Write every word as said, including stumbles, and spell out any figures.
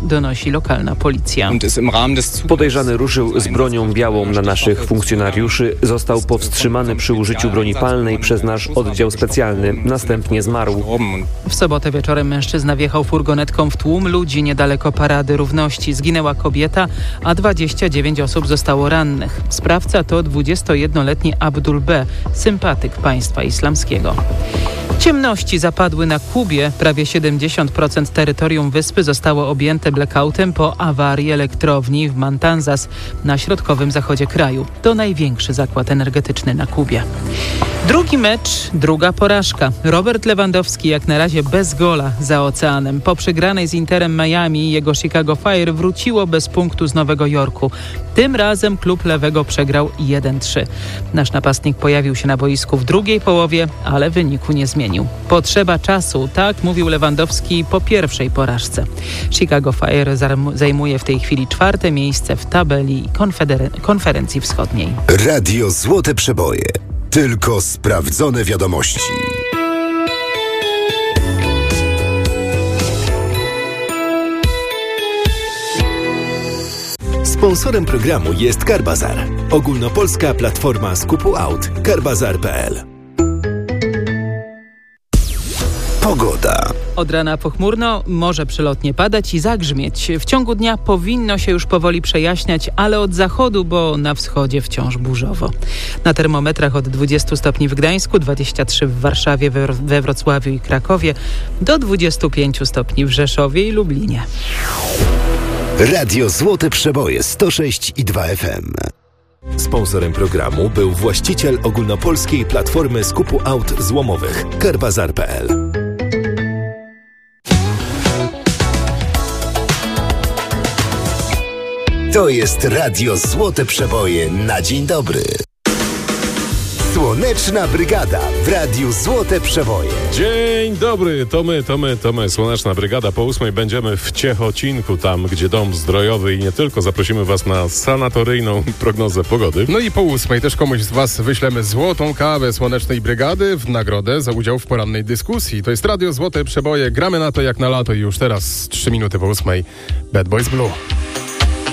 donosi lokalna policja. Podejrzany ruszył z bronią białą na naszych funkcjonariuszy. Został powstrzymany przy użyciu broni palnej przez nasz oddział specjalny. Następnie zmarł. W sobotę wieczorem mężczyzna wjechał furgonetką w tłum ludzi niedaleko Parady Równości. Zginęła kobieta, a dwadzieścia dziewięć osób zostało rannych. Sprawca to dwudziestojednoletni Abdul B., sympatyk państwa islamskiego. Ciemności zapadły na Kubie. Prawie siedemdziesiąt procent terytorium wyspy zostało objęte blackoutem po awarii elektrowni w Matanzas na środkowym zachodzie kraju. To największy zakład energetyczny na Kubie. Drugi mecz, druga porażka. Robert Lewandowski jak na razie bez gola za oceanem. Po przegranej z Interem Miami jego Chicago Fire wróciło bez punktu z Nowego Jorku. Tym razem klub lewego przegrał jeden trzy. Nasz napastnik pojawił się na boisku w drugiej połowie, ale wyniku nie zmienił. Potrzeba czasu, tak mówił Lewandowski po pierwszej porażce. Chicago Fire zajmuje w tej chwili czwarte miejsce w tabeli konfeder- konferencji wschodniej. Radio Złote Przeboje. Tylko sprawdzone wiadomości. Sponsorem programu jest Carbazar. Ogólnopolska platforma skupu aut. carbazar kropka p l. Pogoda. Od rana pochmurno, może przelotnie padać i zagrzmieć. W ciągu dnia powinno się już powoli przejaśniać, ale od zachodu, bo na wschodzie wciąż burzowo. Na termometrach od dwudziestu stopni w Gdańsku, dwudziestu trzech w Warszawie, we, we Wrocławiu i Krakowie, do dwudziestu pięciu stopni w Rzeszowie i Lublinie. Radio Złote Przeboje sto sześć i dwa F M. Sponsorem programu był właściciel ogólnopolskiej platformy skupu aut złomowych carbazar kropka p l. To jest Radio Złote Przeboje na dzień dobry. Słoneczna Brygada w Radiu Złote Przeboje. Dzień dobry, to my, to my, to my, Słoneczna Brygada. Po ósmej będziemy w Ciechocinku, tam gdzie dom zdrojowy i nie tylko. Zaprosimy Was na sanatoryjną prognozę pogody. No i po ósmej też komuś z Was wyślemy złotą kawę Słonecznej Brygady w nagrodę za udział w porannej dyskusji. To jest Radio Złote Przeboje. Gramy na to jak na lato i już teraz trzy minuty po ósmej. Bad Boys Blue.